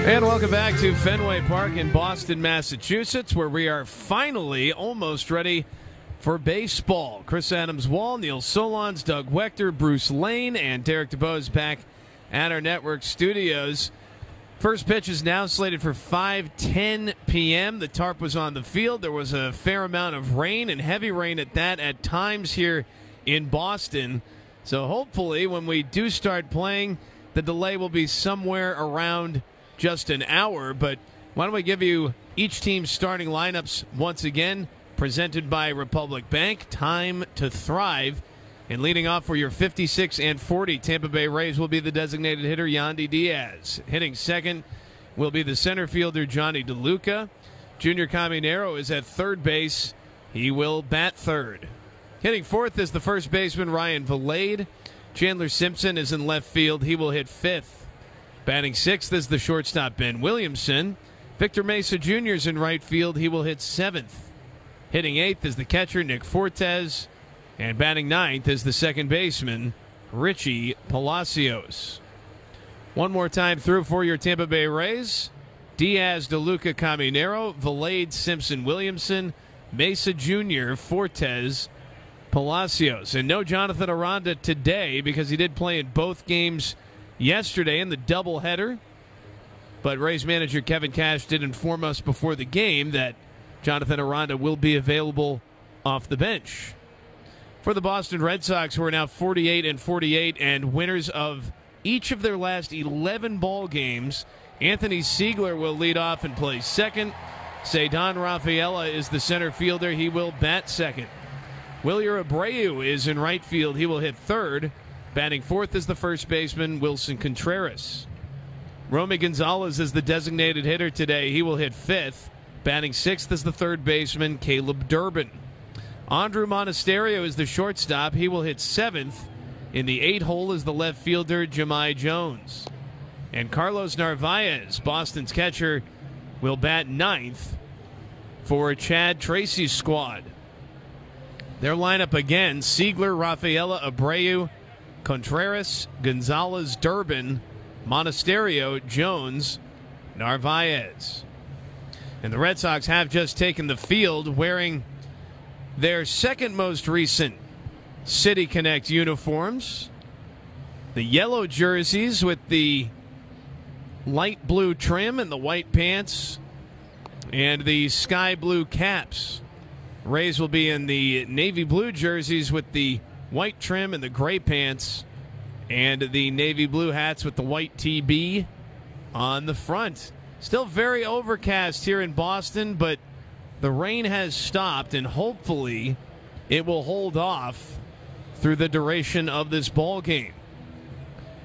And welcome back to Fenway Park in Boston, Massachusetts, where we are finally almost ready for baseball. Chris Adams-Wall, Neil Solondz, Doug Wechter, Bruce Lane, and Derek DeBose back at our network studios. First pitch is now slated for 5:10 p.m. The tarp was on the field. There was a fair amount of rain, and heavy rain at that at times here in Boston. So hopefully when we do start playing, the delay will be somewhere around just an hour. But why don't we give you each team's starting lineups once again, presented by Republic Bank. Time to thrive. And leading off for your 56 and 40 Tampa Bay Rays will be the designated hitter Yandy Diaz. Hitting second will be the center fielder Johnny DeLuca. Junior Caminero is at third base. He will bat third. Hitting fourth is the first baseman Ryan Vilade. Chandler Simpson is in left field. He will hit fifth. Batting sixth is the shortstop Ben Williamson. Victor Mesa Jr. is in right field. He will hit seventh. Hitting eighth is the catcher Nick Fortes. And batting ninth is the second baseman Richie Palacios. One more time through for your Tampa Bay Rays. Diaz, DeLuca, Caminero, Vilade, Simpson, Williamson, Mesa Jr., Fortes, Palacios. And no Jonathan Aranda today because he did play in both games yesterday in the doubleheader. But Rays manager Kevin Cash did inform us before the game that Jonathan Aranda will be available off the bench. For the Boston Red Sox, who are now 48 and 48 and winners of each of their last 11 ball games, Anthony Siegler will lead off and play second. Ceddanne Rafaela is the center fielder. He will bat second. Wilyer Abreu is in right field. He will hit third. Batting fourth is the first baseman Wilson Contreras. Romy Gonzalez is the designated hitter today. He will hit fifth. Batting sixth is the third baseman Caleb Durbin. Andrew Monasterio is the shortstop. He will hit seventh. In the 8-hole is the left fielder Jahmai Jones. And Carlos Narvaez, Boston's catcher, will bat ninth for Chad Tracy's squad. Their lineup again: Siegler, Rafaela, Abreu, Contreras, Gonzalez, Durbin, Monasterio, Jones, Narvaez. And the Red Sox have just taken the field wearing their second most recent City Connect uniforms. The yellow jerseys with the light blue trim and the white pants, and the sky blue caps. Rays will be in the navy blue jerseys with the white trim and the gray pants, and the navy blue hats with the white TB on the front. Still very overcast here in Boston, but the rain has stopped, and hopefully it will hold off through the duration of this ball game.